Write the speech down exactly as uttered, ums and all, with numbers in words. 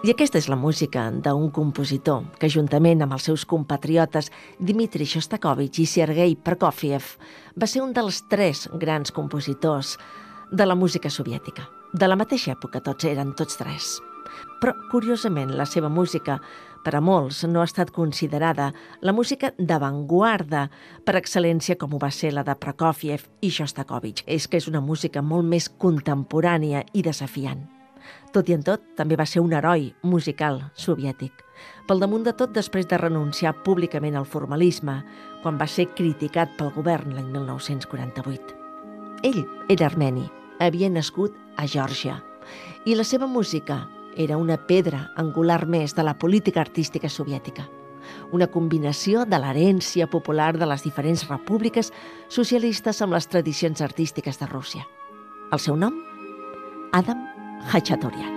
I aquesta és la música d'un compositor que, juntament amb els seus compatriotes Dmitri Shostakovich i Sergei Prokofiev, va ser un dels tres grans compositors de la música soviètica. De la mateixa època, tots eren tots tres. Però, curiosament, la seva música, per a molts, no ha estat considerada la música d'avantguarda per excel·lència com ho va ser la de Prokofiev i Shostakovich. És que és una música molt més contemporània i desafiant. Tot i en tot, també va ser un heroi musical soviètic. Pel damunt de tot, després de renunciar públicament al formalisme, quan va ser criticat pel govern l'any mil nou-cents quaranta-vuit. Ell era armeni, havia nascut a Geòrgia, i la seva música era una pedra angular més de la política artística soviètica. Una combinació de l'herència popular de les diferents repúbliques socialistes amb les tradicions artístiques de Rússia. El seu nom? Adam Khachaturian.